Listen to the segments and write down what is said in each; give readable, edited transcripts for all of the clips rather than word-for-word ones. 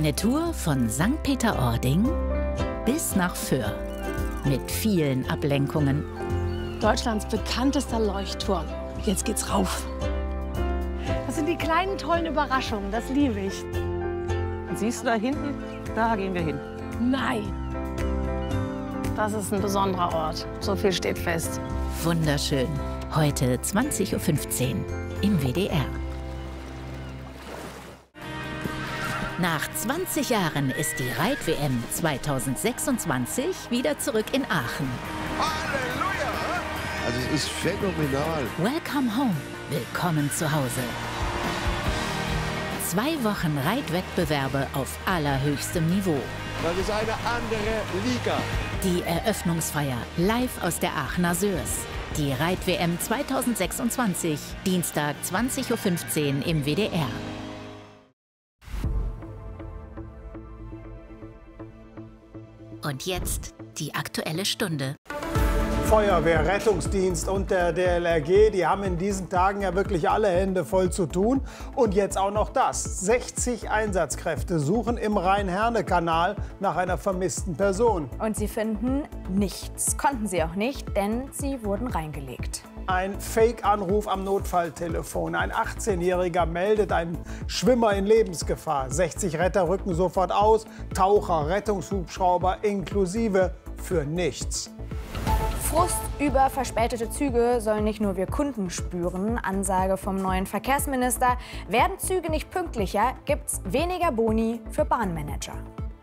Eine Tour von St. Peter-Ording bis nach Föhr. Mit vielen Ablenkungen. Deutschlands bekanntester Leuchtturm. Jetzt geht's rauf. Das sind die kleinen, tollen Überraschungen. Das liebe ich. Und siehst du da hinten? Da gehen wir hin. Nein. Das ist ein besonderer Ort. So viel steht fest. Wunderschön. Heute 20:15 Uhr im WDR. Nach 20 Jahren ist die Reit-WM 2026 wieder zurück in Aachen. Halleluja! Also es ist phänomenal. Welcome home. Willkommen zu Hause. 2 Wochen Reitwettbewerbe auf allerhöchstem Niveau. Das ist eine andere Liga. Die Eröffnungsfeier live aus der Aachener Sörs. Die Reit-WM 2026, Dienstag 20:15 Uhr im WDR. Und jetzt die Aktuelle Stunde. Feuerwehr, Rettungsdienst und der DLRG, die haben in diesen Tagen ja wirklich alle Hände voll zu tun. Und jetzt auch noch das. 60 Einsatzkräfte suchen im Rhein-Herne-Kanal nach einer vermissten Person. Und sie finden nichts. Konnten sie auch nicht, denn sie wurden reingelegt. Ein Fake-Anruf am Notfalltelefon. Ein 18-Jähriger meldet einen Schwimmer in Lebensgefahr. 60 Retter rücken sofort aus. Taucher, Rettungshubschrauber inklusive für nichts. Frust über verspätete Züge sollen nicht nur wir Kunden spüren. Ansage vom neuen Verkehrsminister. Werden Züge nicht pünktlicher, gibt's weniger Boni für Bahnmanager.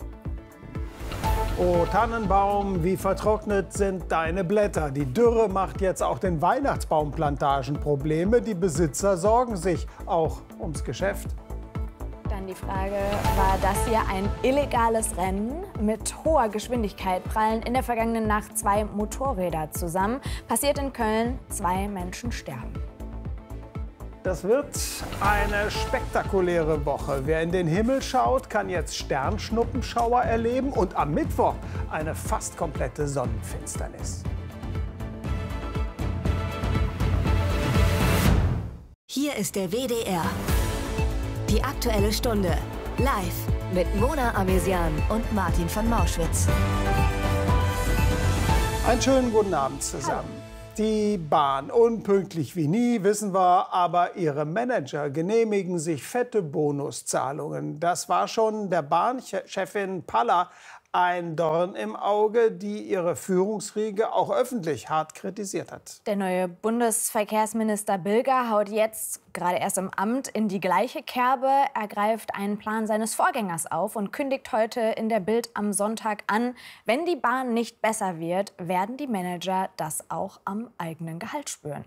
Oh Tannenbaum, wie vertrocknet sind deine Blätter. Die Dürre macht jetzt auch den Weihnachtsbaumplantagen Probleme. Die Besitzer sorgen sich auch ums Geschäft. Dann die Frage, war das hier ein illegales Rennen? Mit hoher Geschwindigkeit prallen in der vergangenen Nacht 2 Motorräder zusammen. Passiert in Köln, 2 Menschen sterben. Das wird eine spektakuläre Woche. Wer in den Himmel schaut, kann jetzt Sternschnuppenschauer erleben und am Mittwoch eine fast komplette Sonnenfinsternis. Hier ist der WDR. Die Aktuelle Stunde. Live mit Mona Amesian und Martin von Mauschwitz. Einen schönen guten Abend zusammen. Die Bahn, unpünktlich wie nie, wissen wir, aber ihre Manager genehmigen sich fette Bonuszahlungen. Das war schon der Bahnchefin Paller ein Dorn im Auge, die ihre Führungsriege auch öffentlich hart kritisiert hat. Der neue Bundesverkehrsminister Bilger haut jetzt, gerade erst im Amt, in die gleiche Kerbe. Er greift einen Plan seines Vorgängers auf und kündigt heute in der Bild am Sonntag an, wenn die Bahn nicht besser wird, werden die Manager das auch am eigenen Gehalt spüren.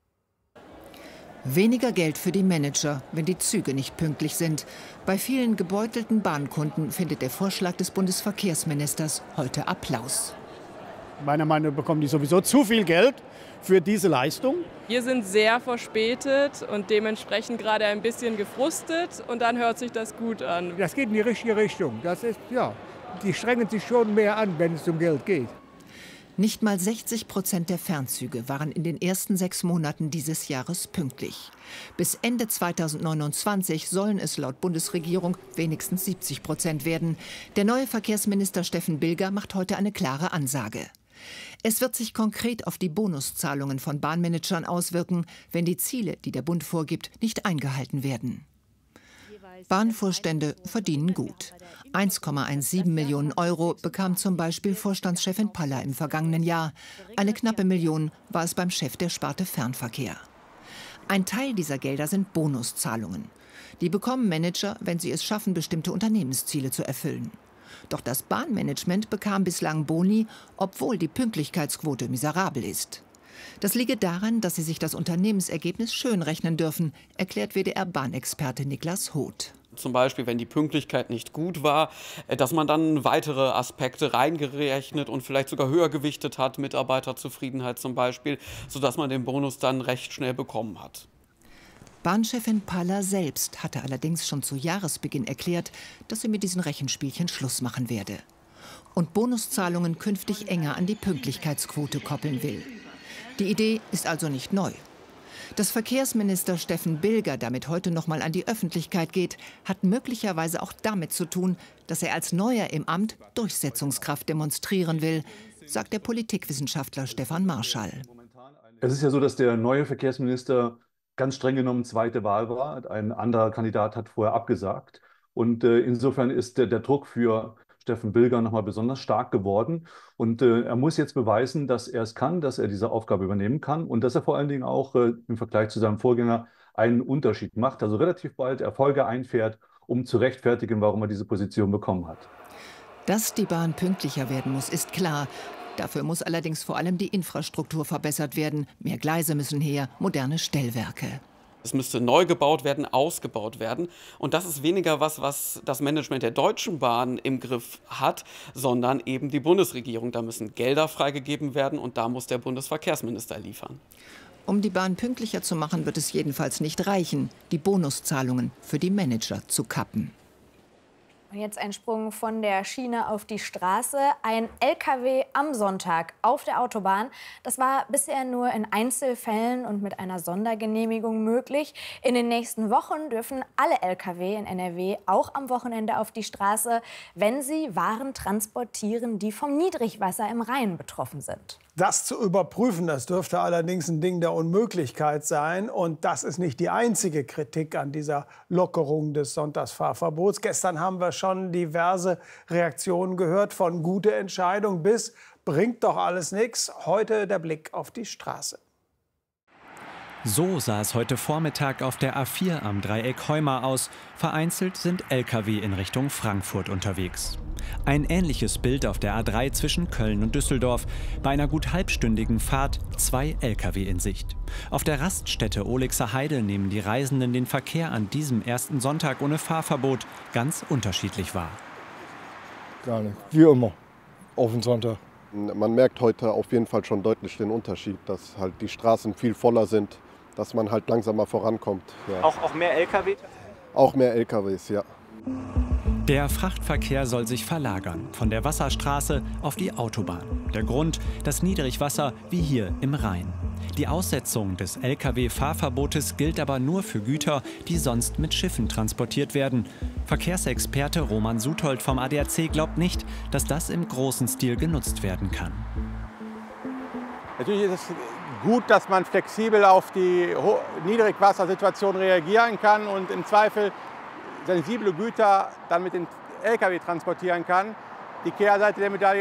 Weniger Geld für die Manager, wenn die Züge nicht pünktlich sind. Bei vielen gebeutelten Bahnkunden findet der Vorschlag des Bundesverkehrsministers heute Applaus. Meiner Meinung nach bekommen die sowieso zu viel Geld für diese Leistung. Wir sind sehr verspätet und dementsprechend gerade ein bisschen gefrustet und dann hört sich das gut an. Das geht in die richtige Richtung. Das ist, ja, die strengen sich schon mehr an, wenn es um Geld geht. Nicht mal 60% der Fernzüge waren in den ersten 6 Monaten dieses Jahres pünktlich. Bis Ende 2029 sollen es laut Bundesregierung wenigstens 70% werden. Der neue Verkehrsminister Steffen Bilger macht heute eine klare Ansage. Es wird sich konkret auf die Bonuszahlungen von Bahnmanagern auswirken, wenn die Ziele, die der Bund vorgibt, nicht eingehalten werden. Bahnvorstände verdienen gut. 1,17 Millionen Euro bekam zum Beispiel Vorstandschefin Paller im vergangenen Jahr. Eine knappe Million war es beim Chef der Sparte Fernverkehr. Ein Teil dieser Gelder sind Bonuszahlungen. Die bekommen Manager, wenn sie es schaffen, bestimmte Unternehmensziele zu erfüllen. Doch das Bahnmanagement bekam bislang Boni, obwohl die Pünktlichkeitsquote miserabel ist. Das liege daran, dass sie sich das Unternehmensergebnis schönrechnen dürfen, erklärt WDR-Bahnexperte Niklas Hoth. Zum Beispiel, wenn die Pünktlichkeit nicht gut war, dass man dann weitere Aspekte reingerechnet und vielleicht sogar höher gewichtet hat, Mitarbeiterzufriedenheit zum Beispiel, sodass man den Bonus dann recht schnell bekommen hat. Bahnchefin Paller selbst hatte allerdings schon zu Jahresbeginn erklärt, dass sie mit diesen Rechenspielchen Schluss machen werde und Bonuszahlungen künftig enger an die Pünktlichkeitsquote koppeln will. Die Idee ist also nicht neu. Dass Verkehrsminister Steffen Bilger damit heute noch mal an die Öffentlichkeit geht, hat möglicherweise auch damit zu tun, dass er als Neuer im Amt Durchsetzungskraft demonstrieren will, sagt der Politikwissenschaftler Stefan Marschall. Es ist ja so, dass der neue Verkehrsminister ganz streng genommen zweite Wahl war. Ein anderer Kandidat hat vorher abgesagt. Und insofern ist der Druck für Steffen Bilger noch mal besonders stark geworden. Und er muss jetzt beweisen, dass er es kann, dass er diese Aufgabe übernehmen kann und dass er vor allen Dingen auch im Vergleich zu seinem Vorgänger einen Unterschied macht, also relativ bald Erfolge einfährt, um zu rechtfertigen, warum er diese Position bekommen hat. Dass die Bahn pünktlicher werden muss, ist klar. Dafür muss allerdings vor allem die Infrastruktur verbessert werden. Mehr Gleise müssen her, moderne Stellwerke. Es müsste neu gebaut werden, ausgebaut werden. Und das ist weniger was das Management der Deutschen Bahn im Griff hat, sondern eben die Bundesregierung. Da müssen Gelder freigegeben werden und da muss der Bundesverkehrsminister liefern. Um die Bahn pünktlicher zu machen, wird es jedenfalls nicht reichen, die Bonuszahlungen für die Manager zu kappen. Und jetzt ein Sprung von der Schiene auf die Straße. Ein LKW am Sonntag auf der Autobahn. Das war bisher nur in Einzelfällen und mit einer Sondergenehmigung möglich. In den nächsten Wochen dürfen alle LKW in NRW auch am Wochenende auf die Straße, wenn sie Waren transportieren, die vom Niedrigwasser im Rhein betroffen sind. Das zu überprüfen, das dürfte allerdings ein Ding der Unmöglichkeit sein. Und das ist nicht die einzige Kritik an dieser Lockerung des Sonntagsfahrverbots. Gestern haben wir schon diverse Reaktionen gehört, von gute Entscheidung bis bringt doch alles nichts. Heute der Blick auf die Straße. So sah es heute Vormittag auf der A4 am Dreieck Heuma aus. Vereinzelt sind Lkw in Richtung Frankfurt unterwegs. Ein ähnliches Bild auf der A3 zwischen Köln und Düsseldorf. Bei einer gut halbstündigen Fahrt 2 Lkw in Sicht. Auf der Raststätte Olixer Heide nehmen die Reisenden den Verkehr an diesem ersten Sonntag ohne Fahrverbot ganz unterschiedlich wahr. Gar nicht, wie immer, auf den Sonntag. Man merkt heute auf jeden Fall schon deutlich den Unterschied, dass halt die Straßen viel voller sind, dass man halt langsamer vorankommt. Ja. Auch mehr Lkw? Auch mehr Lkws, ja. Der Frachtverkehr soll sich verlagern, von der Wasserstraße auf die Autobahn. Der Grund, das Niedrigwasser wie hier im Rhein. Die Aussetzung des Lkw-Fahrverbotes gilt aber nur für Güter, die sonst mit Schiffen transportiert werden. Verkehrsexperte Roman Suthold vom ADAC glaubt nicht, dass das im großen Stil genutzt werden kann. Natürlich ist es gut, dass man flexibel auf die Niedrigwassersituation reagieren kann und im Zweifel sensible Güter dann mit den Lkw transportieren kann. Die Kehrseite der Medaille